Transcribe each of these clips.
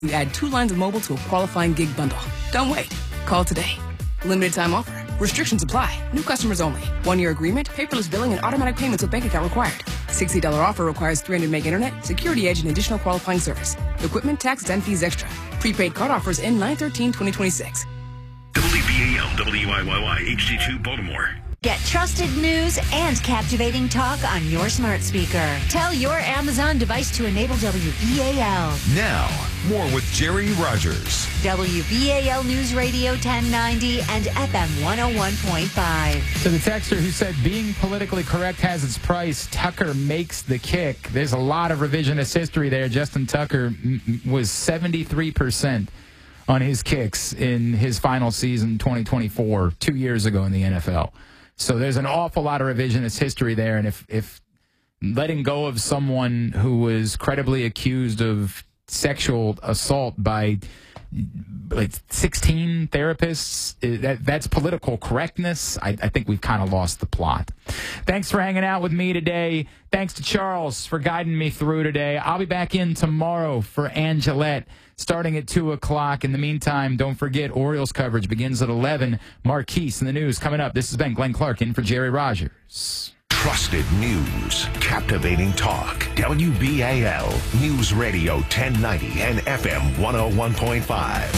We add 2 lines of mobile to a qualifying gig bundle. Don't wait. Call today. Limited time offer. Restrictions apply. New customers only. 1-year agreement, paperless billing, and automatic payments with bank account required. $60 offer requires 300 meg internet, security edge, and additional qualifying service. Equipment, taxes, and fees extra. Prepaid card offers end 9/13/2026. WBAL, WIYY, HD2 Baltimore. Get trusted news and captivating talk on your smart speaker. Tell your Amazon device to enable WBAL. Now, more with Jerry Rogers. WBAL News Radio 1090 and FM 101.5. So the texter who said being politically correct has its price, Tucker makes the kick. There's a lot of revisionist history there. Justin Tucker was 73% on his kicks in his final season, 2024, 2 years ago in the NFL. So there's an awful lot of revisionist history there. And if letting go of someone who was credibly accused of sexual assault by like 16 therapists, that's political correctness, I think we've kind of lost the plot. Thanks for hanging out with me today. Thanks to Charles for guiding me through today. I'll be back in tomorrow for Angelette, starting at 2 o'clock. In the meantime, don't forget, Orioles coverage begins at 11. Marquise in the news coming up. This has been Glenn Clark in for Jerry Rogers. Trusted news, captivating talk. WBAL News Radio 1090 and FM 101.5.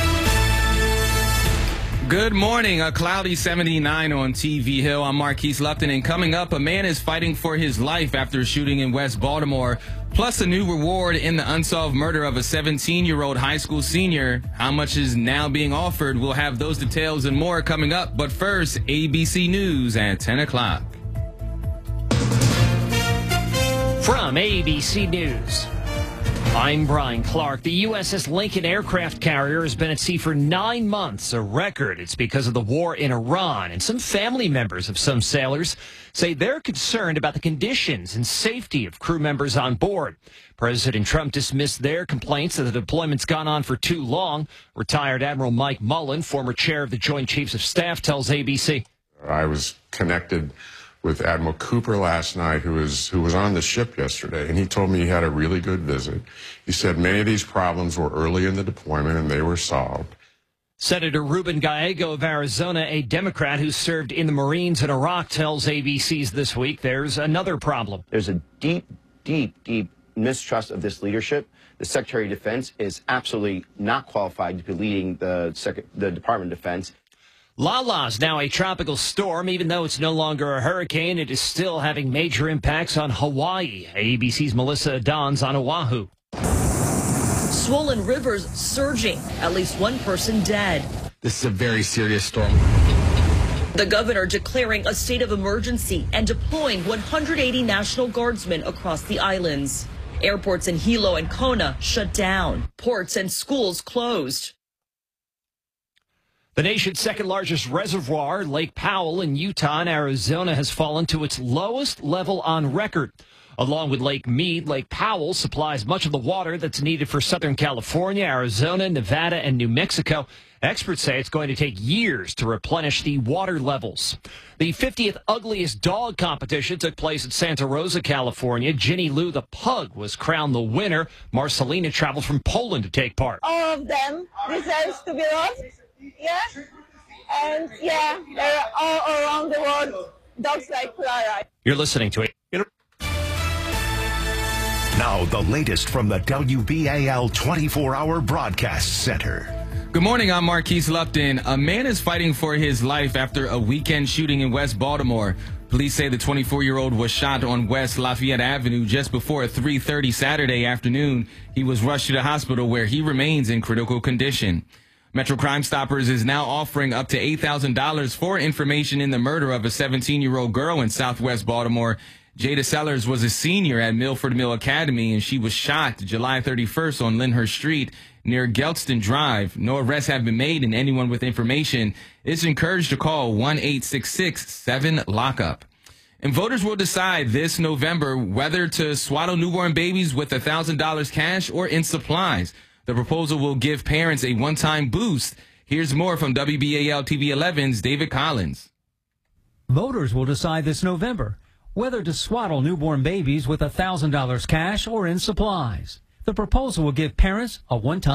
Good morning. A cloudy 79 on TV Hill. I'm Marquise Lupton, and coming up, a man is fighting for his life after a shooting in West Baltimore, plus a new reward in the unsolved murder of a 17-year-old high school senior. How much is now being offered? We'll have those details and more coming up. But first, ABC News at 10 o'clock. From ABC News, I'm Brian Clark. The USS Lincoln aircraft carrier has been at sea for 9 months, a record. It's because of the war in Iran, and some family members of some sailors say they're concerned about the conditions and safety of crew members on board. President Trump dismissed their complaints that the deployment's gone on for too long. Retired Admiral Mike Mullen, former chair of the Joint Chiefs of Staff, tells ABC. I was connected with Admiral Cooper last night, who was on the ship yesterday, and he told me he had a really good visit. He said many of these problems were early in the deployment and they were solved. Senator Ruben Gallego of Arizona, a Democrat who served in the Marines in Iraq, tells ABC's This Week there's another problem. There's a deep, deep, deep mistrust of this leadership. The Secretary of Defense is absolutely not qualified to be leading the Department of Defense. Lala's now a tropical storm. Even though it's no longer a hurricane, it is still having major impacts on Hawaii. ABC's Melissa Adon's on Oahu. Swollen rivers surging. At least one person dead. This is a very serious storm. The governor declaring a state of emergency and deploying 180 National Guardsmen across the islands. Airports in Hilo and Kona shut down. Ports and schools closed. The nation's second largest reservoir, Lake Powell in Utah and Arizona, has fallen to its lowest level on record. Along with Lake Mead, Lake Powell supplies much of the water that's needed for Southern California, Arizona, Nevada, and New Mexico. Experts say it's going to take years to replenish the water levels. The 50th Ugliest Dog competition took place in Santa Rosa, California. Ginny Lou the pug was crowned the winner. Marcelina traveled from Poland to take part. All of them deserve to be lost. Yeah, and yeah, they're all around the world, dogs like Clara. You're listening to it. Now, the latest from the WBAL 24-hour broadcast center. Good morning, I'm Marquise Lupton. A man is fighting for his life after a weekend shooting in West Baltimore. Police say the 24-year-old was shot on West Lafayette Avenue just before 3:30 Saturday afternoon. He was rushed to the hospital where he remains in critical condition. Metro Crime Stoppers is now offering up to $8,000 for information in the murder of a 17-year-old girl in Southwest Baltimore. Jada Sellers was a senior at Milford Mill Academy, and she was shot July 31st on Lyndhurst Street near Gelston Drive. No arrests have been made, and anyone with information is encouraged to call 1-866-7-LOCK-UP. And voters will decide this November whether to swaddle newborn babies with $1,000 cash or in supplies. The proposal will give parents a one-time boost. Here's more from WBAL TV 11's David Collins. Voters will decide this November whether to swaddle newborn babies with $1,000 cash or in supplies. The proposal will give parents a one-time